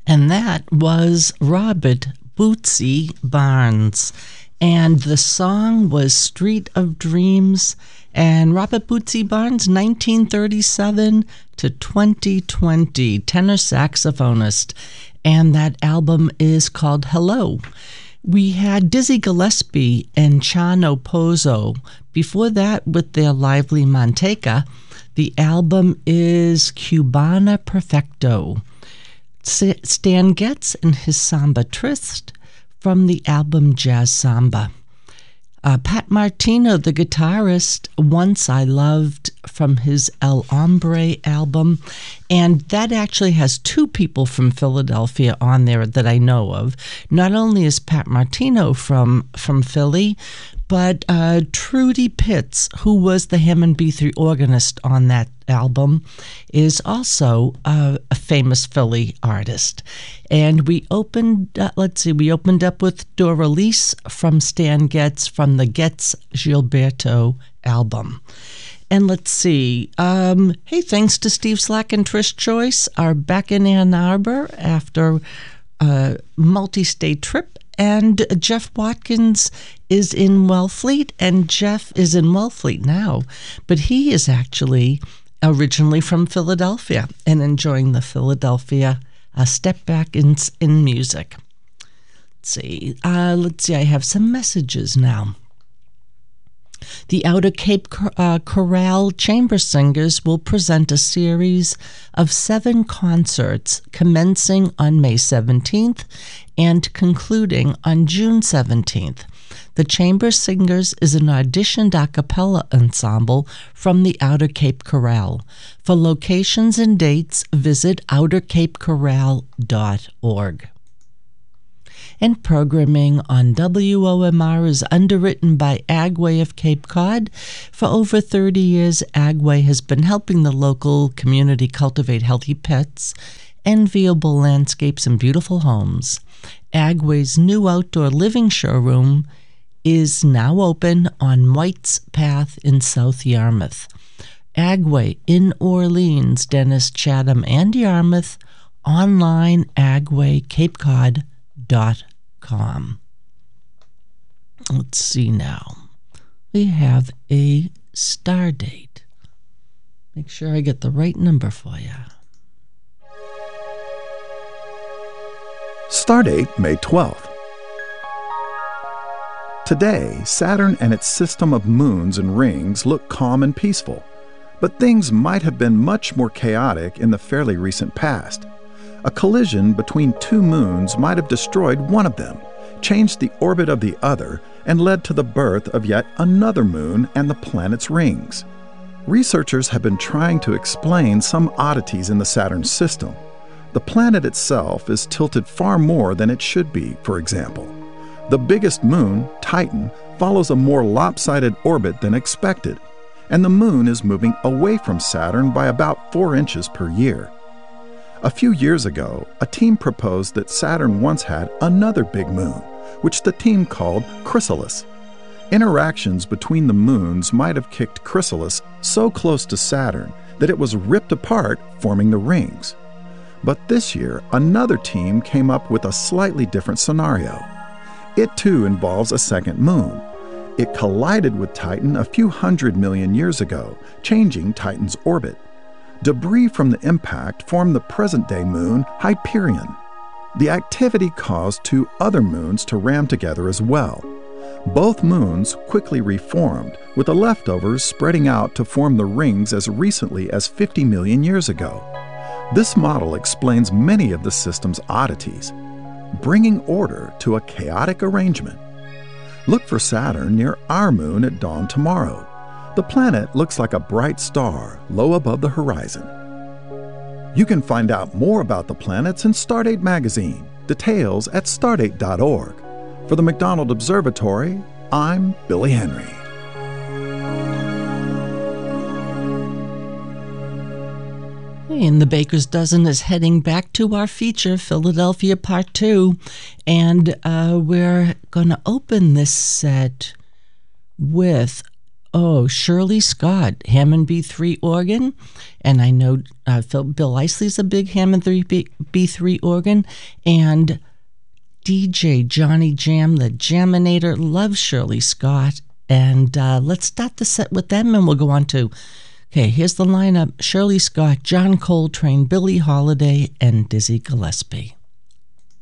And that was Robert Bootsy Barnes. And the song was Street of Dreams. And Robert Bootsy Barnes, 1937 to 2020, tenor saxophonist. And that album is called Hello. We had Dizzy Gillespie and Chano Pozo. Before that, with their lively Manteca, the album is Cubana Perfecto. Stan Getz and his Samba Trist from the album Jazz Samba. Pat Martino, the guitarist, Once I Loved from his El Hombre album. And that actually has two people from Philadelphia on there that I know of. Not only is Pat Martino from Philly, but Trudy Pitts, who was the Hammond B3 organist on that album, is also a famous Philly artist. And we opened up with Doralice from Stan Getz from the Getz Gilberto album. And let's see. Hey, thanks to Steve Slack and Trish Joyce, are back in Ann Arbor after a multi-state trip. And Jeff Watkins is in Wellfleet, and Jeff is in Wellfleet now, but he is actually originally from Philadelphia and enjoying the Philadelphia step back in music. Let's see, I have some messages now. The Outer Cape Chorale Chamber Singers will present a series of 7 concerts commencing on May 17th and concluding on June 17th. The Chamber Singers is an auditioned a cappella ensemble from the Outer Cape Chorale. For locations and dates, visit outercapechorale.org. And programming on WOMR is underwritten by Agway of Cape Cod. For over 30 years, Agway has been helping the local community cultivate healthy pets, enviable landscapes, and beautiful homes. Agway's new outdoor living showroom is now open on White's Path in South Yarmouth. Agway in Orleans, Dennis, Chatham, and Yarmouth. Online, agwaycapecod.com. Let's see now. We have a star date. Make sure I get the right number for you. Stardate May 12th. Today, Saturn and its system of moons and rings look calm and peaceful, but things might have been much more chaotic in the fairly recent past. A collision between 2 moons might have destroyed one of them, changed the orbit of the other, and led to the birth of yet another moon and the planet's rings. Researchers have been trying to explain some oddities in the Saturn system. The planet itself is tilted far more than it should be, for example. The biggest moon, Titan, follows a more lopsided orbit than expected, and the moon is moving away from Saturn by about 4 inches per year. A few years ago, a team proposed that Saturn once had another big moon, which the team called Chrysalis. Interactions between the moons might have kicked Chrysalis so close to Saturn that it was ripped apart, forming the rings. But this year, another team came up with a slightly different scenario. It too involves a second moon. It collided with Titan a few 100 million years ago, changing Titan's orbit. Debris from the impact formed the present-day moon Hyperion. The activity caused 2 other moons to ram together as well. Both moons quickly reformed, with the leftovers spreading out to form the rings as recently as 50 million years ago. This model explains many of the system's oddities, bringing order to a chaotic arrangement. Look for Saturn near our moon at dawn tomorrow. The planet looks like a bright star low above the horizon. You can find out more about the planets in Stardate magazine. Details at stardate.org. For the McDonald Observatory, I'm Billy Henry. And the Baker's Dozen is heading back to our feature, Philadelphia Part 2. And we're going to open this set with Oh, Shirley Scott, Hammond B3 organ. And I know Bill Isley's a big Hammond B3 organ. And DJ Johnny Jam, the Jaminator, loves Shirley Scott. And let's start the set with them, and we'll go on to, okay, here's the lineup. Shirley Scott, John Coltrane, Billie Holiday, and Dizzy Gillespie.